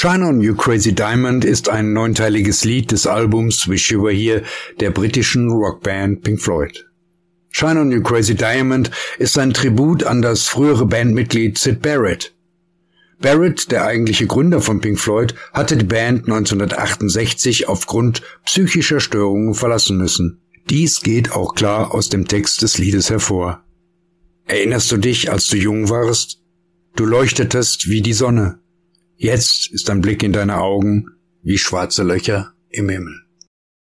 Shine On You Crazy Diamond ist ein 9-teiliges Lied des Albums Wish You Were Here der britischen Rockband Pink Floyd. Shine On You Crazy Diamond ist ein Tribut an das frühere Bandmitglied Syd Barrett. Barrett, der eigentliche Gründer von Pink Floyd, hatte die Band 1968 aufgrund psychischer Störungen verlassen müssen. Dies geht auch klar aus dem Text des Liedes hervor. Erinnerst du dich, als du jung warst? Du leuchtetest wie die Sonne. Jetzt ist ein Blick in deine Augen wie schwarze Löcher im Himmel.